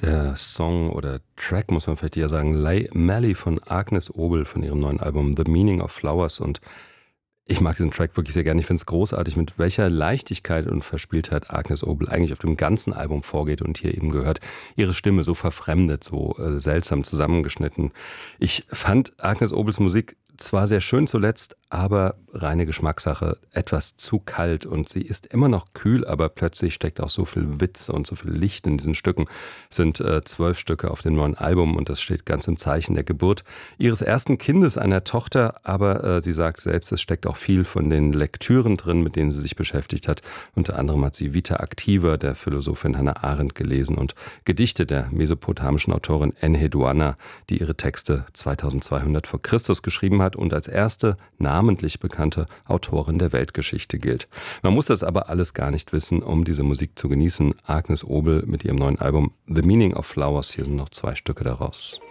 Der Song oder Track, muss man vielleicht eher sagen, Mally von Agnes Obel von ihrem neuen Album The Meaning of Flowers. Und ich mag diesen Track wirklich sehr gerne. Ich finde es großartig, mit welcher Leichtigkeit und Verspieltheit Agnes Obel eigentlich auf dem ganzen Album vorgeht. Und hier eben gehört ihre Stimme so verfremdet, so seltsam zusammengeschnitten. Ich fand Agnes Obels Musik zwar sehr schön zuletzt, aber reine Geschmackssache, etwas zu kalt, und sie ist immer noch kühl, aber plötzlich steckt auch so viel Witz und so viel Licht in diesen Stücken. Es sind 12 Stücke auf dem neuen Album, und das steht ganz im Zeichen der Geburt ihres ersten Kindes, einer Tochter, aber sie sagt selbst, es steckt auch viel von den Lektüren drin, mit denen sie sich beschäftigt hat. Unter anderem hat sie Vita Activa der Philosophin Hannah Arendt gelesen und Gedichte der mesopotamischen Autorin Enheduanna, die ihre Texte 2200 vor Christus geschrieben hat und als erste namentlich bekannte Autorin der Weltgeschichte gilt. Man muss das aber alles gar nicht wissen, um diese Musik zu genießen. Agnes Obel mit ihrem neuen Album The Meaning of Flowers. Hier sind noch 2 Stücke daraus.